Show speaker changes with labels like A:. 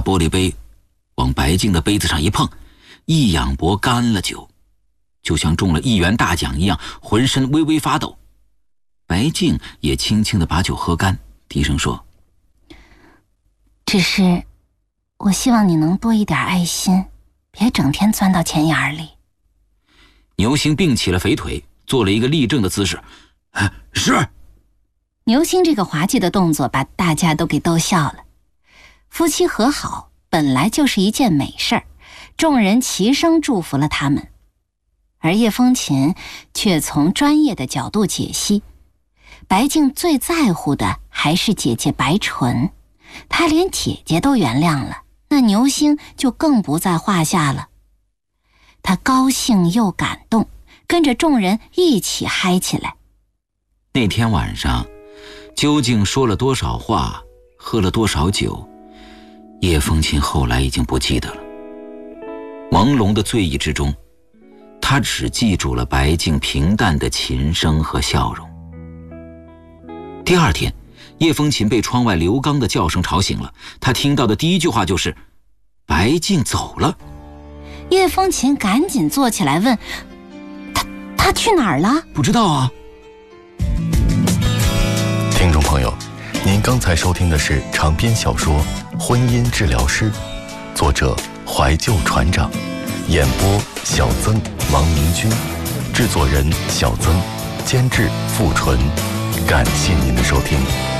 A: 玻璃杯往白净的杯子上一碰，一仰脖干了酒，就像中了1元大奖一样，浑身微微发抖。白净也轻轻地把酒喝干，低声说：
B: 只是我希望你能多一点爱心，别整天钻到钱眼里。
A: 牛星并起了肥腿，做了一个立正的姿势。是。
B: 牛星这个滑稽的动作把大家都给逗笑了。夫妻和好本来就是一件美事儿，众人齐声祝福了他们。而叶风琴却从专业的角度解析，白净最在乎的还是姐姐白纯，她连姐姐都原谅了，那牛星就更不在话下了。他高兴又感动，跟着众人一起嗨起来。
A: 那天晚上究竟说了多少话，喝了多少酒，叶风琴后来已经不记得了。朦胧的醉意之中，他只记住了白净平淡的琴声和笑容。第二天，叶风琴被窗外刘刚的叫声吵醒了，他听到的第一句话就是白净走了。
B: 叶风琴赶紧坐起来问：他去哪儿了？
A: 不知道啊。
C: 听众朋友，您刚才收听的是长篇小说《婚姻治疗师》，作者怀旧船长，演播小曾、王明君，制作人小曾，监制付纯。感谢您的收听。